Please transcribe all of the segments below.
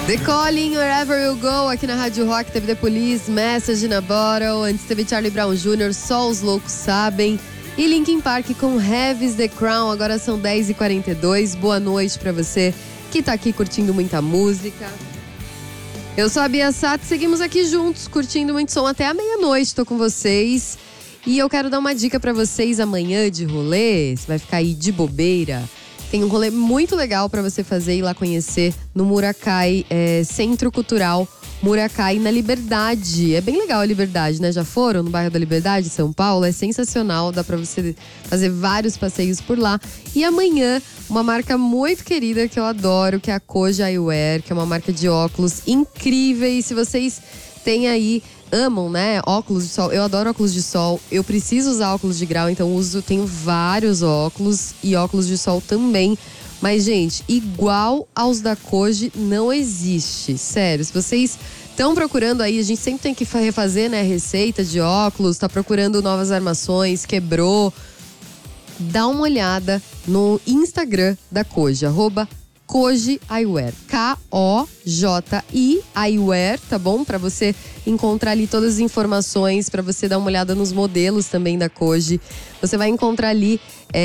The Calling, Wherever You Go, aqui na Rádio Rock. Teve The Police, Message in a Bottle. Antes teve Charlie Brown Jr., Só os Loucos Sabem. E Linkin Park com Heavy's The Crown. Agora são 10h42. Boa noite pra você que tá aqui curtindo muita música. Eu sou a Bia Sato, seguimos aqui juntos, curtindo muito som até a meia-noite. Tô com vocês. E eu quero dar uma dica pra vocês amanhã de rolê. Você vai ficar aí de bobeira. Tem um rolê muito legal para você fazer e ir lá conhecer no Muracai, Centro Cultural Muracai, na Liberdade. É bem legal a Liberdade, né? Já foram no bairro da Liberdade, São Paulo? É sensacional, dá para você fazer vários passeios por lá. E amanhã, uma marca muito querida que eu adoro, que é a Koji Eyewear, que é uma marca de óculos incríveis. Se vocês têm aí... amam, né? Óculos de sol. Eu adoro óculos de sol. Eu preciso usar óculos de grau, então tenho vários óculos e óculos de sol também. Mas, gente, igual aos da Koji não existe. Sério, se vocês estão procurando aí, a gente sempre tem que refazer, né? Receita de óculos, tá procurando novas armações, quebrou. Dá uma olhada no Instagram da Koji, @Koji Eyewear, K-O-J-I Eyewear, tá bom? Pra você encontrar ali todas as informações, pra você dar uma olhada nos modelos também da Koji. Você vai encontrar ali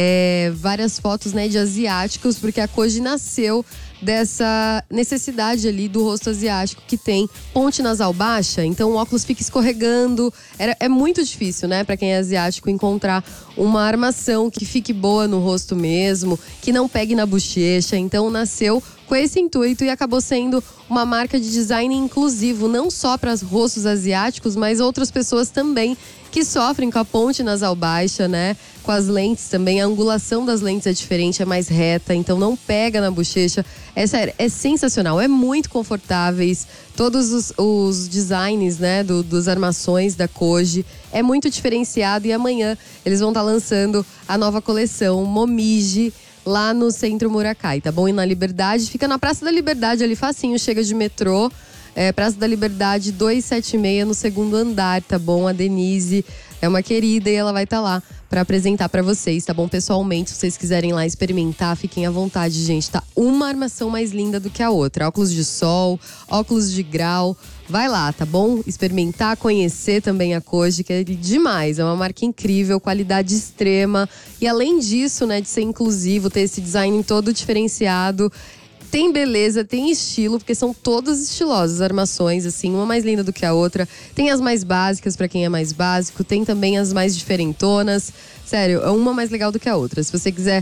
várias fotos, né, de asiáticos, porque a Koji nasceu dessa necessidade ali do rosto asiático que tem ponte nasal baixa, então o óculos fica escorregando. É muito difícil, né, pra quem é asiático encontrar uma armação que fique boa no rosto mesmo, que não pegue na bochecha. Então nasceu com esse intuito e acabou sendo uma marca de design inclusivo, não só para os rostos asiáticos, mas outras pessoas também que sofrem com a ponte nasal baixa, né? Com as lentes também, a angulação das lentes é diferente, é mais reta, então não pega na bochecha. É sério, é sensacional, é muito confortáveis. Todos os designs, né, das armações da Koji, é muito diferenciado. E amanhã eles vão estar lançando a nova coleção Momiji, lá no Centro Muracai, tá bom? E na Liberdade, fica na Praça da Liberdade, ali facinho, chega de metrô. Praça da Liberdade 276, no segundo andar, tá bom? A Denise é uma querida e ela vai estar lá pra apresentar pra vocês, tá bom? Pessoalmente, se vocês quiserem lá experimentar, fiquem à vontade, gente. Tá uma armação mais linda do que a outra. Óculos de sol, óculos de grau. Vai lá, tá bom? Experimentar, conhecer também a Koji, que é demais. É uma marca incrível, qualidade extrema. E além disso, né, de ser inclusivo, ter esse design todo diferenciado, tem beleza, tem estilo, porque são todas estilosas, armações, assim, uma mais linda do que a outra. Tem as mais básicas pra quem é mais básico, tem também as mais diferentonas. Sério, é uma mais legal do que a outra. Se você quiser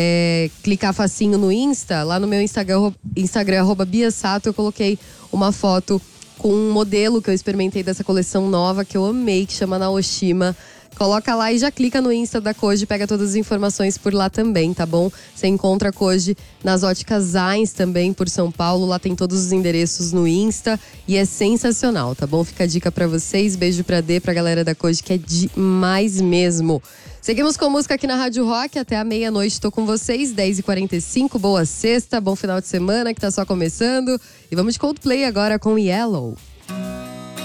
clicar facinho no Insta, lá no meu Instagram @BiaSato, eu coloquei uma foto com um modelo que eu experimentei dessa coleção nova, que eu amei, que chama Naoshima. Coloca lá e já clica no Insta da Koji, pega todas as informações por lá também, tá bom? Você encontra a Koji nas óticas Zines também, por São Paulo. Lá tem todos os endereços no Insta e é sensacional, tá bom? Fica a dica pra vocês, beijo pra pra galera da Koji, que é demais mesmo. Seguimos com música aqui na Rádio Rock, até a meia-noite tô com vocês, 10h45, boa sexta, bom final de semana que tá só começando. E vamos de Coldplay agora com Yellow.